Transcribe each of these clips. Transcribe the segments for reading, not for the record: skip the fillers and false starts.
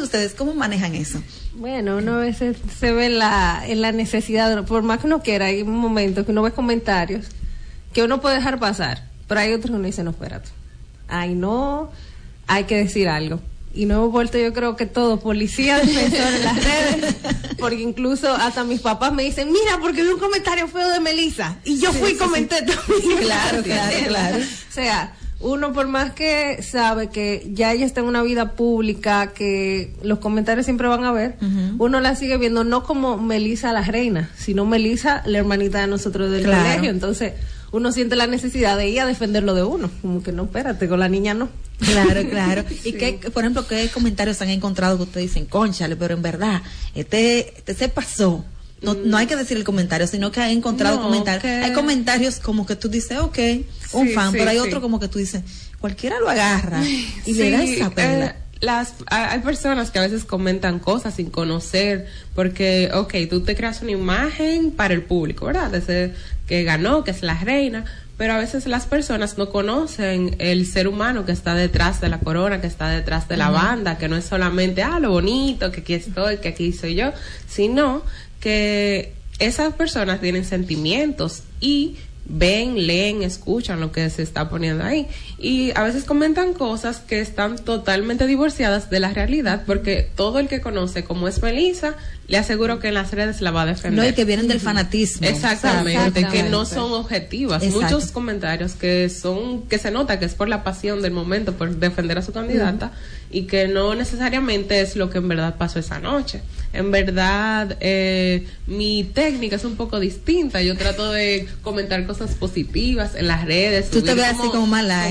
ustedes cómo manejan eso? Bueno, uno a veces se ve en la necesidad, por más que uno quiera, hay un momento que uno ve comentarios que uno puede dejar pasar, pero hay otros que uno dice, no, espérate, ay no, hay que decir algo. Y no hemos vuelto, yo creo que todos, policía, defensor en las redes, porque incluso hasta mis papás me dicen, mira, porque vi un comentario feo de Melissa, y yo fui y comenté también. Claro. O sea, uno por más que sabe que ya ella está en una vida pública, que los comentarios siempre van a ver, uno la sigue viendo no como Melissa la reina, sino Melissa la hermanita de nosotros del colegio. Entonces uno siente la necesidad de ir a defenderlo de uno, como que no, espérate, con la niña no. Claro. ¿Y qué, por ejemplo, qué comentarios han encontrado que ustedes dicen, cónchale, pero en verdad, se pasó? No hay que decir el comentario, sino que han encontrado comentarios. Hay comentarios como que tú dices, un fan, pero hay otro como que tú dices, cualquiera lo agarra y le da esa pela. Hay personas que a veces comentan cosas sin conocer, porque, tú te creas una imagen para el público, ¿verdad? Desde que ganó, que es la reina, pero a veces las personas no conocen el ser humano que está detrás de la corona, que está detrás de la banda, que no es solamente, lo bonito, que aquí estoy, que aquí soy yo, sino que esas personas tienen sentimientos y ven, leen, escuchan lo que se está poniendo ahí, y a veces comentan cosas que están totalmente divorciadas de la realidad, porque todo el que conoce como es Melissa, le aseguro que en las redes la va a defender. No, y que vienen del fanatismo. Exactamente, que no son objetivas. Muchos comentarios que se nota que es por la pasión del momento, por defender a su candidata, y que no necesariamente es lo que en verdad pasó esa noche. En verdad, mi técnica es un poco distinta. Yo trato de comentar cosas positivas en las redes. Tú te ves así como mala,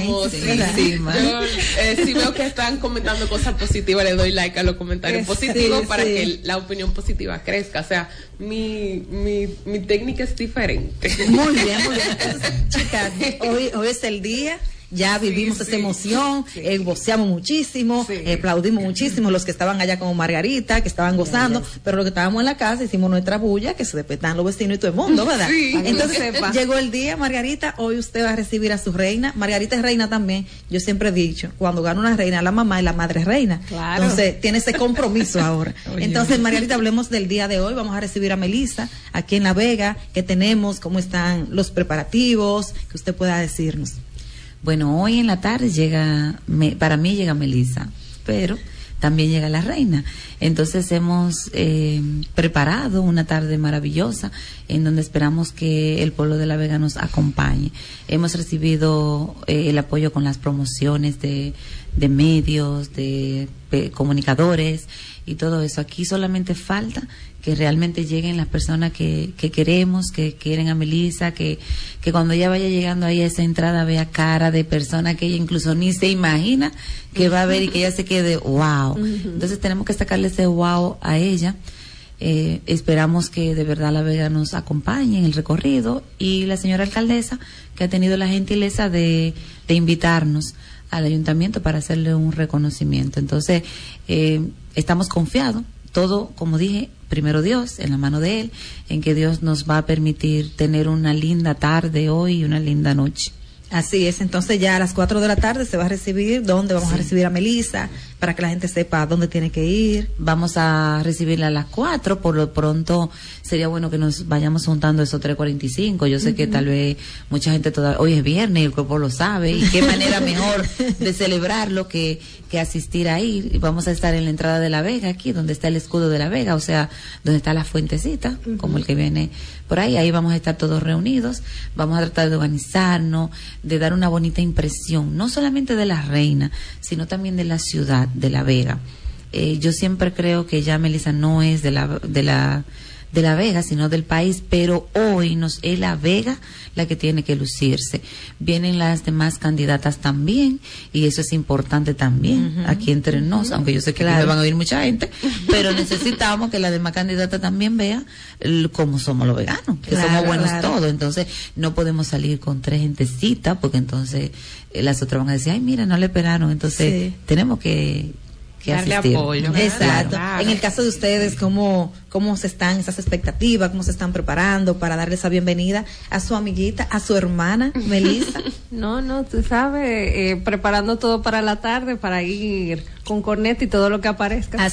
si veo que están comentando cosas positivas, le doy like a los comentarios positivos para que la opinión positiva crezca. O sea, mi técnica es diferente. Muy bien. Entonces, chicas, hoy es el día. Ya vivimos esa emoción, voceamos muchísimo, aplaudimos muchísimo los que estaban allá como Margarita, que estaban gozando, pero los que estábamos en la casa hicimos nuestra bulla, que se despertaban los vecinos y todo el mundo, ¿verdad? Entonces llegó el día, Margarita, hoy usted va a recibir a su reina. Margarita es reina también. Yo siempre he dicho, cuando gana una reina, la mamá y la madre es reina. Claro. Entonces tiene ese compromiso ahora. Entonces, Margarita, hablemos del día de hoy. Vamos a recibir a Melissa aquí en La Vega. ¿Qué tenemos? ¿Cómo están los preparativos? Que usted pueda decirnos. Bueno, hoy en la tarde para mí llega Melissa, pero también llega la reina. Entonces hemos preparado una tarde maravillosa en donde esperamos que el pueblo de La Vega nos acompañe. Hemos recibido el apoyo con las promociones de medios, de comunicadores y todo eso. Aquí solamente falta que realmente lleguen las personas que queremos, que quieren a Melissa, que cuando ella vaya llegando ahí a esa entrada vea cara de persona que ella incluso ni se imagina que va a ver y que ella se quede wow. Entonces tenemos que sacarle ese wow a ella. Esperamos que de verdad La Vega nos acompañe en el recorrido, y la señora alcaldesa, que ha tenido la gentileza de invitarnos al ayuntamiento para hacerle un reconocimiento. Entonces estamos confiados, todo, como dije, primero Dios, en la mano de Él, en que Dios nos va a permitir tener una linda tarde hoy y una linda noche. Así es, entonces ya a las 4 de la tarde se va a recibir, ¿dónde vamos a recibir a Melissa? Para que la gente sepa dónde tiene que ir. Vamos a recibirla a las 4, por lo pronto sería bueno que nos vayamos juntando esos 3:45. Yo sé que tal vez mucha gente todavía, hoy es viernes y el cuerpo lo sabe, y qué manera mejor de celebrarlo que asistir ahí. Y vamos a estar en la entrada de La Vega, aquí donde está el escudo de La Vega, o sea, donde está la fuentecita, como el que viene por ahí vamos a estar todos reunidos, vamos a tratar de organizarnos, de dar una bonita impresión, no solamente de la reina, sino también de la ciudad de La Vega. Yo siempre creo que ya Melissa no es de La Vega, sino del país, pero hoy es La Vega la que tiene que lucirse. Vienen las demás candidatas también, y eso es importante también, aquí entre nos, aunque yo sé que me van a oír mucha gente, pero necesitamos que la demás candidata también vea cómo somos los veganos, que somos buenos todos. Entonces no podemos salir con 3 gentecitas, porque entonces las otras van a decir, ay, mira, no le esperaron. Entonces tenemos que darle asistir. Apoyo. Exacto. Claro. En el caso de ustedes, ¿cómo se están esas expectativas? ¿Cómo se están preparando para darle esa bienvenida a su amiguita, a su hermana, Melissa? No, tú sabes, preparando todo para la tarde, para ir con corneta y todo lo que aparezca.